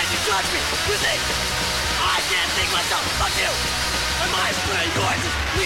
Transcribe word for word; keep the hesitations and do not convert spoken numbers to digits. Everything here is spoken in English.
you touch me? You think I can't think myself? Fuck you! And my friend yours is